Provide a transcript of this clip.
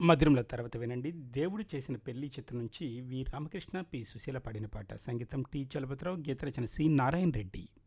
మధురంలో తర్వాత వినండి 'దేవుడు చేసిన పెళ్లి' చిత్రం నుంచి వి. రామకృష్ణ, పి. సుశీల పాడిన పాట. సంగీతం టి. చలపతిరావు, గీత రచన సి. నారాయణ రెడ్డి.